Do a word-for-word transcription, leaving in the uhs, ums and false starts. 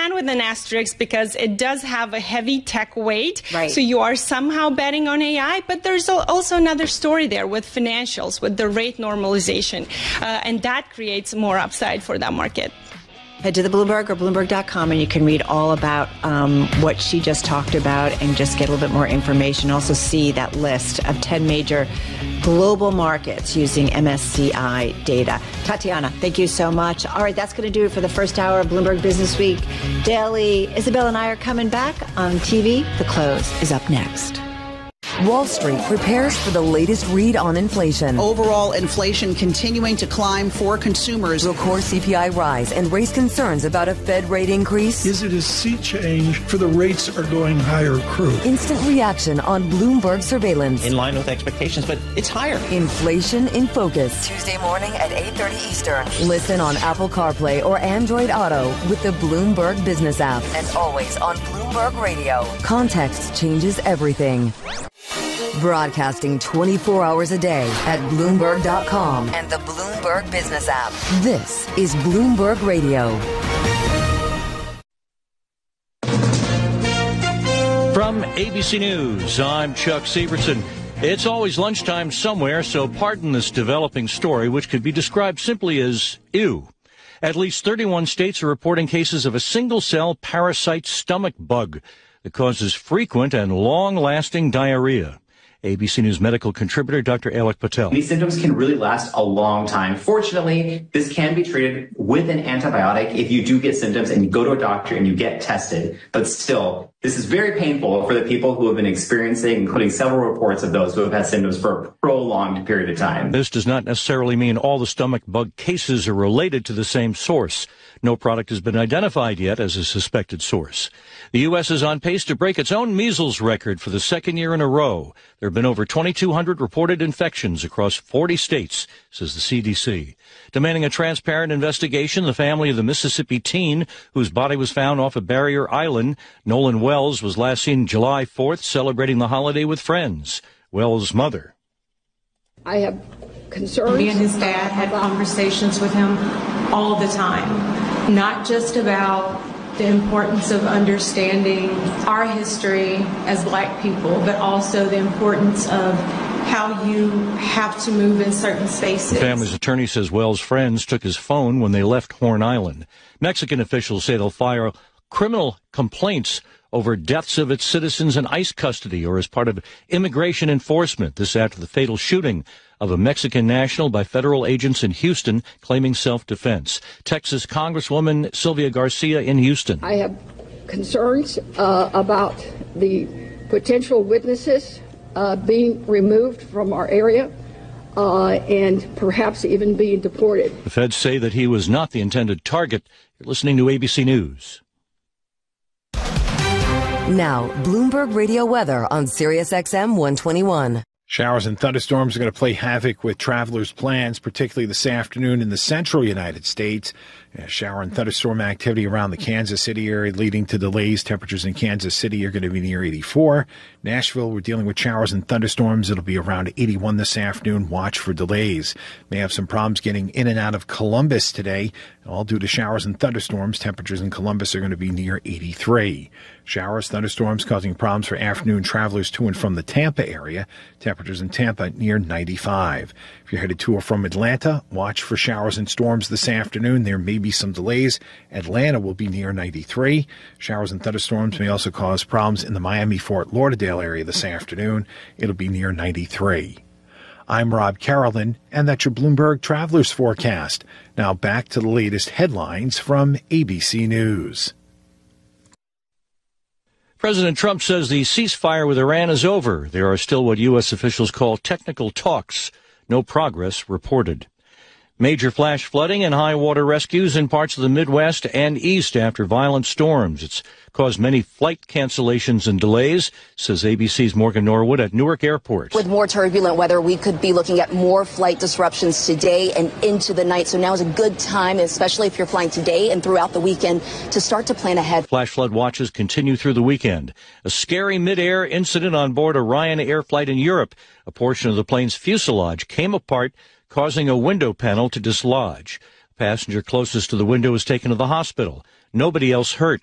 plan with an asterisk because it does have a heavy tech weight. Right. So you are somehow betting on A I, but there's also another story there with financials, with the rate normalization, uh, and that creates more upside for that market. Head to the Bloomberg or Bloomberg dot com and you can read all about um, what she just talked about and just get a little bit more information. Also see that list of ten major global markets using M S C I data. Tatiana, thank you so much. All right, that's going to do it for the first hour of Bloomberg Business Week Daily. Isabel and I are coming back on T V. The Close is up next. Wall Street prepares for the latest read on inflation. Overall inflation continuing to climb for consumers. Will core C P I rise and raise concerns about a Fed rate increase? Is it a sea change for the rates are going higher crew? Instant reaction on Bloomberg surveillance. In line with expectations, but it's higher. Inflation in Focus. Tuesday morning at eight thirty Eastern. Listen on Apple CarPlay or Android Auto with the Bloomberg Business app. And always on Bloomberg Radio. Context changes everything. Broadcasting twenty-four hours a day at Bloomberg dot com and the Bloomberg Business app. This is Bloomberg Radio. From A B C News, I'm Chuck Sievertson. It's always lunchtime somewhere, so pardon this developing story, which could be described simply as ew. At least thirty-one states are reporting cases of a single-cell parasite stomach bug that causes frequent and long-lasting diarrhea. A B C News medical contributor Doctor Alec Patel. These symptoms can really last a long time. Fortunately, this can be treated with an antibiotic if you do get symptoms and you go to a doctor and you get tested. But still, this is very painful for the people who have been experiencing, including several reports of those who have had symptoms for a prolonged period of time. This does not necessarily mean all the stomach bug cases are related to the same source. No product has been identified yet as a suspected source. The U S is on pace to break its own measles record for the second year in a row. There have been over twenty-two hundred reported infections across forty states, says the C D C. Demanding a transparent investigation, the family of the Mississippi teen whose body was found off of Barrier Island, Nolan Wells, was last seen July fourth celebrating the holiday with friends. Wells' mother. I have concerns. Me and his dad had conversations with him all the time, not just about the importance of understanding our history as black people, but also the importance of how you have to move in certain spaces. The family's attorney says Wells' friends took his phone when they left Horn Island. Mexican officials say they'll file criminal complaints over deaths of its citizens in ICE custody or as part of immigration enforcement. This after the fatal shooting of a Mexican national by federal agents in Houston claiming self-defense. Texas Congresswoman Sylvia Garcia in Houston. I have concerns uh, about the potential witnesses uh, being removed from our area uh, and perhaps even being deported. The feds say that he was not the intended target. You're listening to A B C News. Now, Bloomberg Radio weather on Sirius X M one twenty-one. Showers and thunderstorms are going to play havoc with travelers' plans, particularly this afternoon in the central United States. Yeah, shower and thunderstorm activity around the Kansas City area leading to delays. Temperatures in Kansas City are going to be near eighty-four. Nashville, we're dealing with showers and thunderstorms. It'll be around eighty-one this afternoon. Watch for delays. May have some problems getting in and out of Columbus today, all due to showers and thunderstorms. Temperatures in Columbus are going to be near eighty-three. Showers, thunderstorms causing problems for afternoon travelers to and from the Tampa area. Temperatures in Tampa near ninety-five. If you're headed to or from Atlanta, watch for showers and storms this afternoon. There may be some delays. Atlanta will be near ninety-three. Showers and thunderstorms may also cause problems in the Miami-Fort Lauderdale area this afternoon. It'll be near ninety-three. I'm Rob Carolyn, and that's your Bloomberg Travelers Forecast. Now back to the latest headlines from A B C News. President Trump says the ceasefire with Iran is over. There are still what U S officials call technical talks. No progress reported. Major flash flooding and high water rescues in parts of the Midwest and East after violent storms. It's caused many flight cancellations and delays, says A B C's Morgan Norwood at Newark Airport. With more turbulent weather, we could be looking at more flight disruptions today and into the night. So now is a good time, especially if you're flying today and throughout the weekend, to start to plan ahead. Flash flood watches continue through the weekend. A scary mid-air incident on board a Ryanair flight in Europe. A portion of the plane's fuselage came apart, causing a window panel to dislodge. The passenger closest to the window was taken to the hospital. Nobody else hurt.